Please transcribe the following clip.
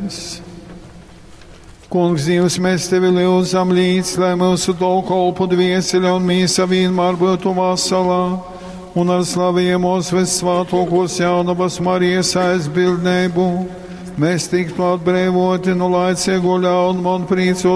Kungs, Dievs, mēs tevi lūdzam līdz, lai mūsu dolkolpu dviesele un mīsa vienmēr būtu vasalā, un ar slavējamos visvētākos jaunavas Marijas aizbildnību mēs tiktu atbrīvoti no laicīgo ļaunumu un priecot